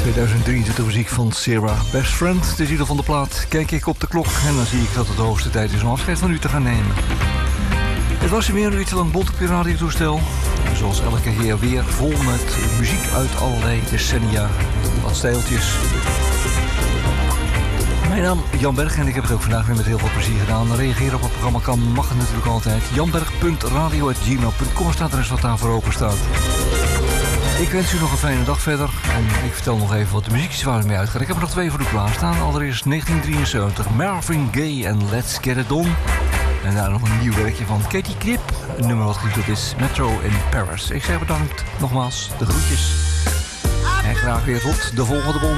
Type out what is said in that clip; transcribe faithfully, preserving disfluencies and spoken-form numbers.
tweeduizend drieëntwintig muziek van Sarah Best Friend. Het is ieder van de plaat. Kijk ik op de klok en dan zie ik dat het de hoogste tijd is om afscheid van u te gaan nemen. Het was weer een uurtje lang bont op je radiotoestel. Zoals elke keer weer vol met muziek uit allerlei decennia. Wat stijltjes. Mijn naam is Jan Berg en ik heb het ook vandaag weer met heel veel plezier gedaan. Reageren op het programma kan, mag het natuurlijk altijd. janberg punt radio at gmail punt com staat er eens wat daarvoor open staat. Ik wens u nog een fijne dag verder. En ik vertel nog even wat de muziekjes waar ik mee uitga. Ik heb er nog twee voor u klaarstaan. Allereerst negentien drieënzeventig, Marvin Gaye en Let's Get It On. En daar nog een nieuw werkje van Katie Knip. Een nummer wat getiteld is Metro in Paris. Ik zeg bedankt nogmaals, de groetjes. En graag weer tot de volgende bond.